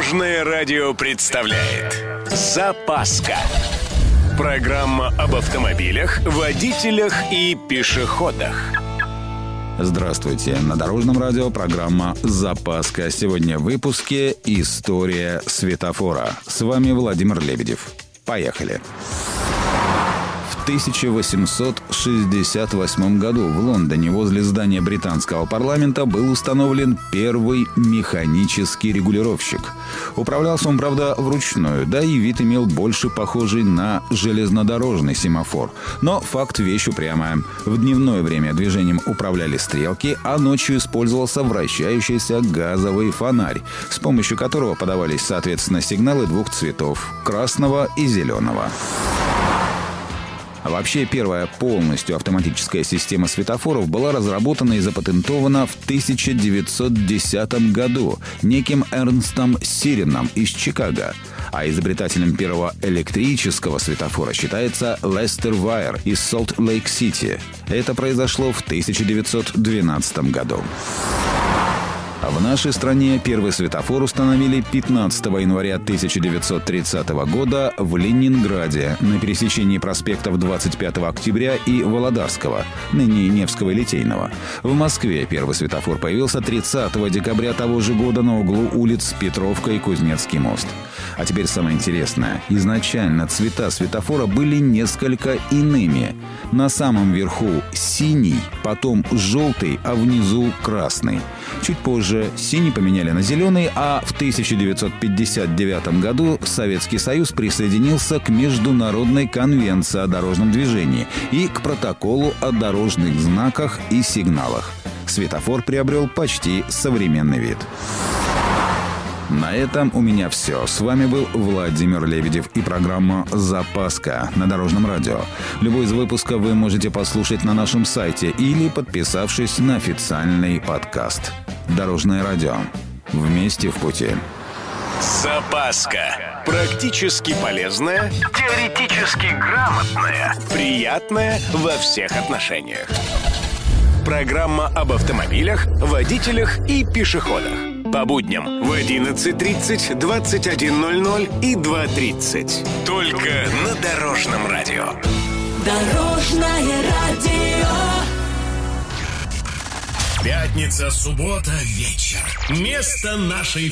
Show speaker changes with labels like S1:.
S1: Дорожное радио представляет «Запаска». Программа об автомобилях, водителях и пешеходах.
S2: Здравствуйте. На Дорожном радио программа «Запаска». Сегодня в выпуске «История светофора». С вами Владимир Лебедев. Поехали. В 1868 году в Лондоне возле здания британского парламента был установлен первый механический регулировщик. Управлялся он, правда, вручную, да и вид имел больше похожий на железнодорожный семафор. Но факт вещь упрямая. В дневное время движением управляли стрелки, а ночью использовался вращающийся газовый фонарь, с помощью которого подавались, соответственно, сигналы двух цветов – красного и зеленого. А вообще, первая полностью автоматическая система светофоров была разработана и запатентована в 1910 году неким Эрнстом Сирином из Чикаго. А изобретателем первого электрического светофора считается Лестер Вайер из Солт-Лейк-Сити. Это произошло в 1912 году. А в нашей стране первый светофор установили 15 января 1930 года в Ленинграде на пересечении проспектов 25 октября и Володарского, ныне Невского и Литейного. В Москве первый светофор появился 30 декабря того же года на углу улиц Петровка и Кузнецкий мост. А теперь самое интересное. Изначально цвета светофора были несколько иными. На самом верху синий, потом желтый, а внизу красный. Чуть позже синий поменяли на зеленый, а в 1959 году Советский Союз присоединился к Международной конвенции о дорожном движении и к протоколу о дорожных знаках и сигналах. Светофор приобрел почти современный вид. На этом у меня все. С вами был Владимир Лебедев и программа «Запаска» на Дорожном радио. Любой из выпусков вы можете послушать на нашем сайте или подписавшись на официальный подкаст. Дорожное радио. Вместе в пути.
S1: «Запаска». Практически полезная, теоретически грамотная, приятная во всех отношениях. Программа об автомобилях, водителях и пешеходах. По будням в 11:30, 21:00 и 2:30. Только на Дорожном радио.
S3: Дорожное радио.
S1: Пятница, суббота, вечер. Место нашей